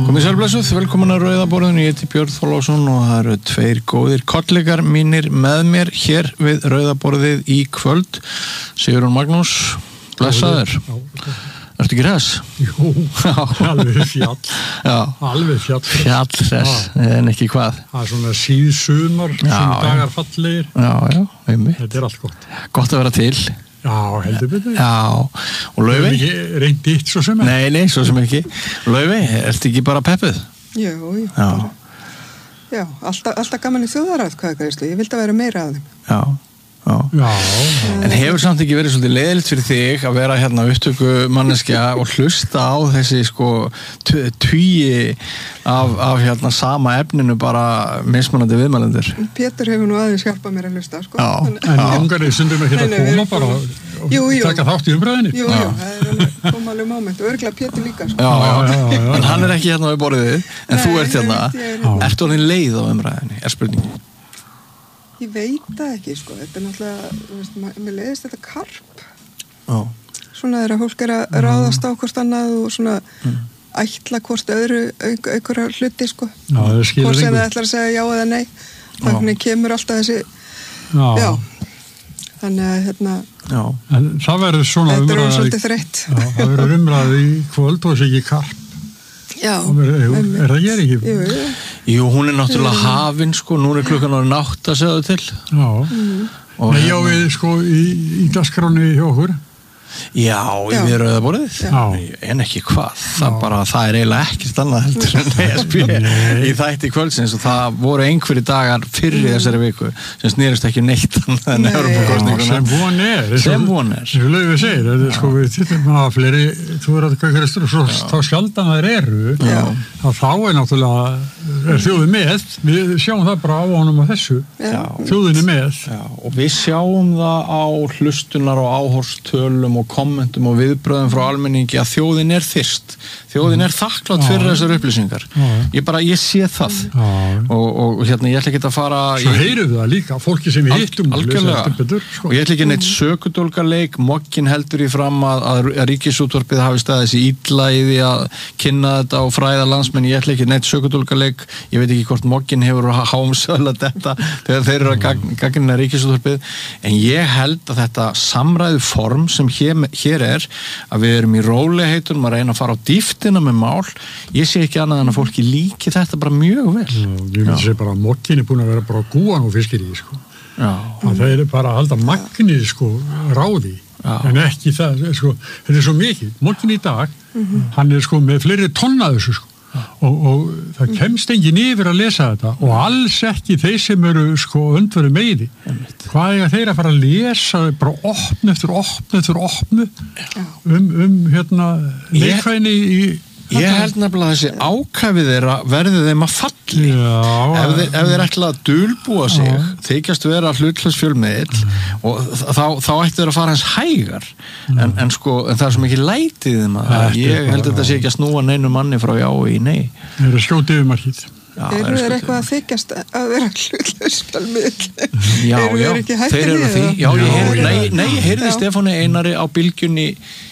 Komið sælblessuð, velkomin að Rauða borðinu, ég heiti Björn Þorláksson og það eru tveir góðir kollegar mínir með mér hér við Rauða borðið í kvöld. Sigurjón Magnús, blessaður. Ertu ekki hress? Jú, alveg fjall. Já. Alveg fjall. Fjallhress, en ekki hvað. Það svona síðsumar, svona dagar fallegir. Já, einmitt. Þetta allt gott. Gott að vera til. Já, heldur betur. Já, og Laufey? Við erum ekki reynt eitt svo sem er. Nei, svo sem ekki. Laufey, ertu ekki bara peppuð? Jú, bara. Já, alltaf gaman í þjóðaratkvæðagreiðslu. Ég vildi að vera meira af þeim. Já. En hefur samt ekki verið svolítið leiðilegt fyrir þig að vera hérna upptöku manneskja og hlusta á þessi tugi af hérna sama efninu bara mismunandi viðmælendur? Pétur hefur nú aðeins hjálpað mér að hlusta, sko. Já, en langarnir stundum ekki að koma bara og taka þátt í umræðinni? Jú, það er koma alveg moment og örgulega Pétur líka, sko. Já, en hann er ekki hérna við borðið, en þú ert hérna. Ertu orðin leið á umræðinni, er spurningin? Ég veit það ekki, sko. Þetta er náttúrulega, mér leiðist þetta karp. Já. Svona þegar fólk er að ráðast á hvort annað og svona ætla hvort öðru einhverja hluti, sko. Já, það skilur hvort sem það ætlar að segja já eða nei. Þannig kemur alltaf þessi, já. Þannig að, Já. En það verður svona þetta er svolítið þreytt. Já, það verður umræði í kvöld og þessi ekki karp. Já. Er það ég ekki? Jú, hún er náttúrulega hafin, sko, nú er klukkan orðin 8 að segja það til. Já. Nei, já, við, sko, í dagskráni hjá okkur. Já, við Rauða borðið. Já. En ekki hvað. Það er eiginlega ekkert annað heldur en ESB í þætti kvöldsins og það voru einhverjir dagar fyrir þessari viku sem snerist ekki neitt annað en Evrópukosninguna. Sem von er. Svo Laufey segir, sko, við tittum að fleiri, þú verður að hvað og svo þá sjaldan þær eru, þá er náttúrulega þjóðin með, við sjáum það bara á honum á þessu. Þjóðin er með. Já, og við sjáum það á hlustunar og áhorfstölum og kommentum og viðbröðum frá almenningi að þjóðin er þyrst. Þjóðin er þakklátt fyrir þessar upplýsingar. Ég sé það. Og hérna, ég ætla ekki að fara... Svo heyrum við það líka, fólki sem við hittum. Algjörlega. Og ég ætla ekki neitt sökudólgarleik, moggin heldur í fram að Ríkisútvarpið hafi staðið sér illa í því að kynna þetta og fræða landsmenn. Ég ætla ekki neitt sökudólgarleik. Ég veit ekki hvort moggin hefur hámsöðlað þetta þegar þeir eru að gagnrýna Ríkisútvarpið. En ég held að þetta samræðu form sem hér er að við erum í rólegheitunum að reyna að fara á dýftina með mál, ég sé ekki annað en að fólki líki þetta bara mjög vel. Ég myndi segja bara að moggin er búin að vera bara gúan og fiskir í, sko. Það er bara að halda magnið, sko, ráði. En ekki það, sko, þetta er svo mikið. Moggin í dag, hann er, sko, með fleiri tonna þessu, sko. Og það kemst enginn yfir að lesa þetta og alls ekki þeir sem eru, sko, öndveru meði. Hvað er þeir að fara að lesa bara opnu eftir opnu hérna leikfæni í Ég held nefnilega að þessi ákæfið þeirra verði þeim að falli. Ef þeir ætla að dulbúa sig, þykjast vera hlutlaus fjölmiðill og þá ættu þeir að fara hans hægar. En það er svo mikið lætið þeim að ég held að þetta sé ekki að snúa neinu manni frá já í nei. Þeir eru skjótið yfirmarkið. Eru þeir eitthvað að þykjast að vera hlutlaus fjölmiðill? Já, þeir eru því. Ég heyrði Stefáni Einari á Bylgjunni